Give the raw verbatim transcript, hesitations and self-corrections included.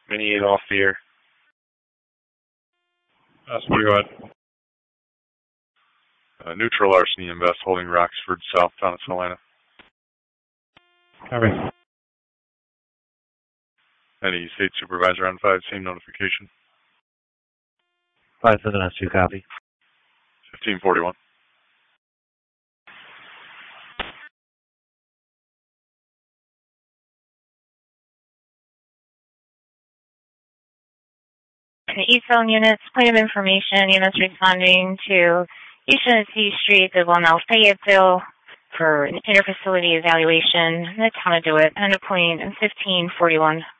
Mini eight off the air. Osprey, go ahead. Uh, neutral Larceny Invest holding Roxford South, Thomas, Atlanta. Copy. Any state supervisor on five, same notification. five seven S two, copy. fifteen forty-one. East Zone units, point of information, units responding to East Genesee Street, the one L Fayetteville for interfacility evaluation. That's how to do it. End of point fifteen forty-one.